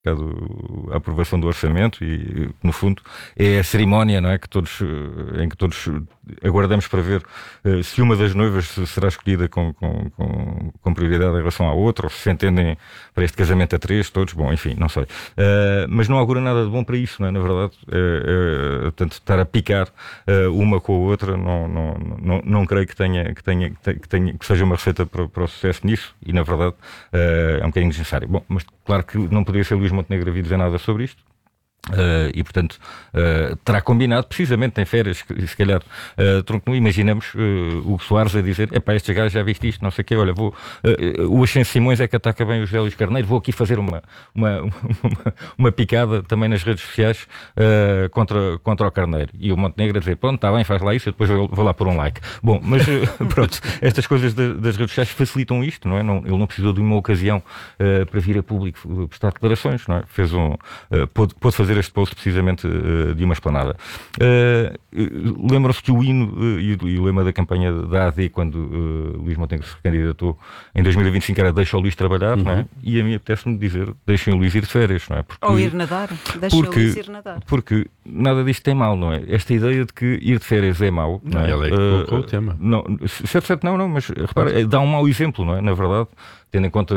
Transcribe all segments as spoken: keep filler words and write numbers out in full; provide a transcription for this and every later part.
caso a aprovação do orçamento e, no fundo, é a cerimónia, não é, que todos, em que todos aguardamos para ver uh, se uma das noivas será escolhida com, com, com, com prioridade em relação à outra, ou se se entendem para este casamento a três, todos, bom, enfim, não sei. Uh, mas não augura nada de bom para isso, não é? Na verdade, é, é, tanto estar a picar uh, uma com a outra, não, não, não, não creio que tenha, que, tenha, que, tenha, que seja uma receita para, para o sucesso nisso, e na verdade uh, é um bocadinho desnecessário. Bom, mas claro que não poderia ser Luís Montenegro a vir dizer nada sobre isto. Uh, e portanto uh, terá combinado precisamente em férias, se calhar uh, tronco nu, imaginamos uh, o Soares a dizer: epá, estes gajos já viste isto, não sei o quê, olha, vou, uh, o Ascenso Simões é que ataca bem os Gélios Carneiro, vou aqui fazer uma, uma, uma, uma picada também nas redes sociais uh, contra, contra o Carneiro, e o Montenegro a dizer: pronto, está bem, faz lá isso, eu depois vou, vou lá pôr um like. Bom, mas uh, pronto, estas coisas de, das redes sociais facilitam isto, não é? Não, ele não precisou de uma ocasião uh, para vir a público uh, prestar declarações, não é? Fez um, uh, pôde, pôde fazer este post precisamente uh, de uma esplanada. Uh, uh, Lembram-se que o hino uh, e, e o lema da campanha da A D, quando uh, Luís Montenegro se candidatou em dois mil e vinte e cinco, era: deixa o Luís trabalhar, uhum. não é? E a mim apetece-me dizer: deixem o Luís ir de férias, não é? Porque, ou ir nadar, deixem porque, o Luís ir nadar. Porque nada disto tem mal, não é? Esta ideia de que ir de férias é mau, não, não é? Ele é que colocou uh, o tema. Não, certo, certo, não, não, mas repara, dá um mau exemplo, não é? Na verdade, tendo em conta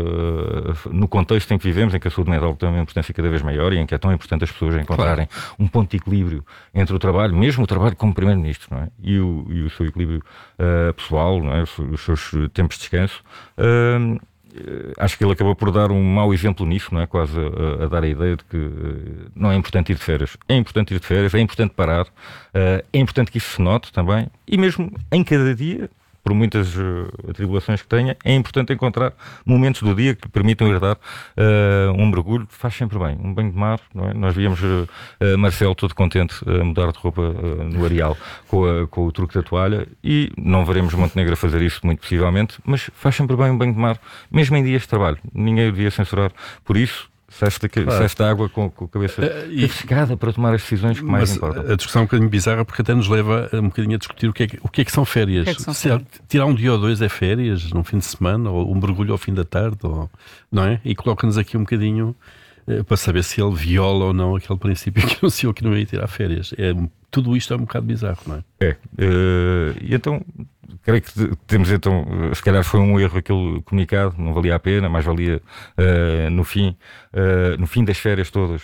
uh, no contexto em que vivemos, em que a saúde mental tem uma importância cada vez maior e em que é tão importante as pessoas encontrarem claro. um ponto de equilíbrio entre o trabalho, mesmo o trabalho como primeiro-ministro, não é? E o, e o seu equilíbrio uh, pessoal, não é? Os, os seus tempos de descanso. Uh, acho que ele acabou por dar um mau exemplo nisso, não é? Quase a, a dar a ideia de que uh, não é importante ir de férias. É importante ir de férias, é importante parar, uh, é importante que isso se note também, e mesmo em cada dia, por muitas uh, atribulações que tenha, é importante encontrar momentos do dia que permitam ir dar uh, um mergulho. Faz sempre bem, um banho de mar, não é? Nós víamos uh, uh, Marcelo todo contente a uh, mudar de roupa uh, no Areal com, a, com o truque da toalha, e não veremos Montenegro a fazer isso muito possivelmente, mas faz sempre bem um banho de mar, mesmo em dias de trabalho. Ninguém o devia censurar por isso. Se esta, claro. se esta água com, com a cabeça uh, e, secada para tomar as decisões que mais importam. A discussão é um bocadinho bizarra, porque até nos leva um bocadinho a discutir o que é que, o que, é que são férias. Que é que são se férias? Tirar um dia ou dois é férias, num fim de semana, ou um mergulho ao fim da tarde, ou, não é? E coloca-nos aqui um bocadinho uh, para saber se ele viola ou não aquele princípio que anunciou que não ia tirar férias. É, tudo isto é um bocado bizarro, não é? É. Uh, e então, creio que temos então, se calhar foi um erro aquele comunicado, não valia a pena, mais valia uh, no fim, uh, no fim das férias todas,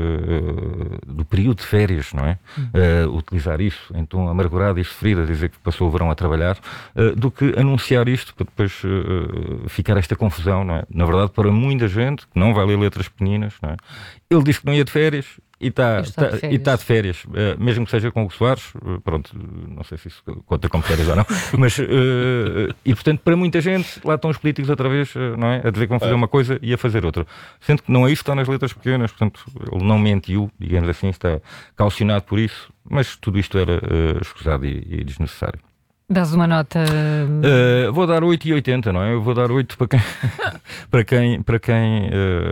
uh, do período de férias, não é? Uh, utilizar isso em tom amargurado e sofrido, a dizer que passou o verão a trabalhar, uh, do que anunciar isto para depois uh, ficar esta confusão, não é? Na verdade, para muita gente que não vai ler letras pequeninas, não é? Ele disse que não ia de férias e está está tá, de férias, tá de férias. Uh, mesmo que seja com o Soares, uh, pronto, não sei se isso conta como férias ou não, mas uh, e portanto para muita gente lá estão os políticos outra vez, uh, não é? A dizer que vão fazer é. uma coisa e a fazer outra, sendo que não é isso que está nas letras pequenas. Portanto, ele não mentiu, digamos assim, está calcionado por isso, mas tudo isto era uh, escusado e, e desnecessário. Dás uma nota? Uh, vou dar oito e oitenta, não é? Eu vou dar oito para quem para quem para quem,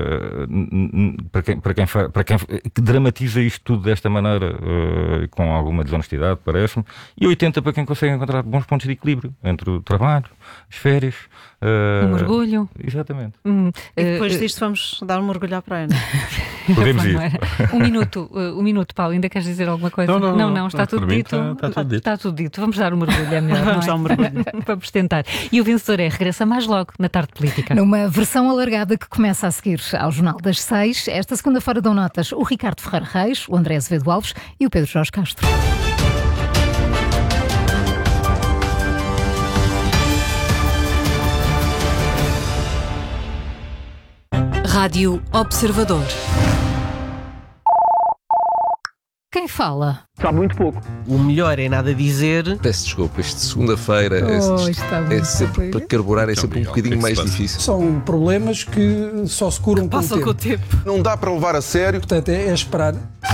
uh, para quem para quem fa, para quem que dramatiza isto tudo desta maneira, uh, com alguma desonestidade, parece-me, e oitenta para quem consegue encontrar bons pontos de equilíbrio entre o trabalho, as férias, uh, um mergulho. Exatamente. Hum, e depois uh, disto vamos dar um mergulho à praia, não é? Podemos ir. Um minuto, uh, um minuto, Paulo, ainda queres dizer alguma coisa? Não, não, não, não está, não, tudo dito. Está, está tudo dito. Está tudo dito. Vamos dar um mergulho, é melhor. Vamos não é? dar um mergulho. Vamos tentar. E o vencedor é Regressa Mais Logo, na Tarde Política. Numa versão alargada que começa a seguir ao Jornal das Seis, esta segunda-feira dão notas o Ricardo Ferreira Reis, o André Azevedo Alves e o Pedro Jorge Castro. Rádio Observador. Quem fala? Está muito pouco. O melhor é nada dizer. Peço desculpa, isto de segunda-feira Oh, é, está é sempre para carburar, é sempre um bocadinho mais difícil. São problemas que só se curam com o Passa com o tempo. tempo. Não dá para levar a sério. Portanto, é, é esperar.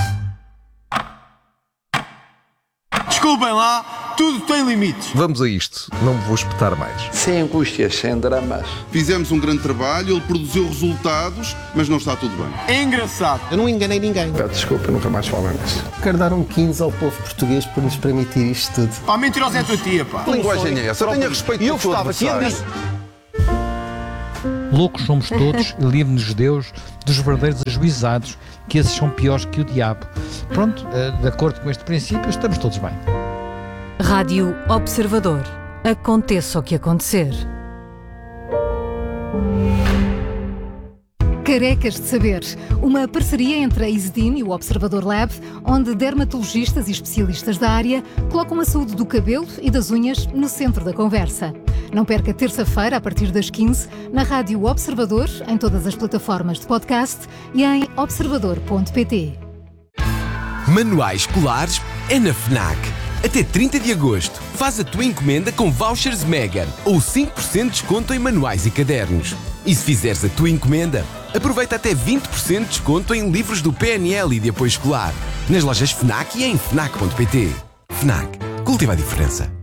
Desculpem lá, tudo tem limites. Vamos a isto, não me vou espetar mais. Sem angústias, sem dramas. Fizemos um grande trabalho, ele produziu resultados, mas não está tudo bem. É engraçado. Eu não enganei ninguém. Peço desculpa, nunca mais falo nisso. Quero dar um quinze ao povo português por nos permitir isto tudo. Pá, mentirosa é a tua tia, pá. Que linguagem é essa? Tenha respeito E eu pelo gostava que adversário. ele disse. Loucos somos todos e livre-nos Deus dos verdadeiros ajuizados, que esses são piores que o diabo. Pronto, de acordo com este princípio, estamos todos bem. Rádio Observador. Aconteça o que acontecer. Carecas de Saber, uma parceria entre a Isedin e o Observador Lab, onde dermatologistas e especialistas da área colocam a saúde do cabelo e das unhas no centro da conversa. Não perca terça-feira, a partir das quinze, na Rádio Observador, em todas as plataformas de podcast e em observador ponto pt. Manuais escolares é na FNAC. Até trinta de agosto, faz a tua encomenda com vouchers Mega ou cinco por cento de desconto em manuais e cadernos. E se fizeres a tua encomenda, aproveita até vinte por cento de desconto em livros do P N L e de apoio escolar, nas lojas FNAC e em fnac ponto pt. FNAC. Cultiva a diferença.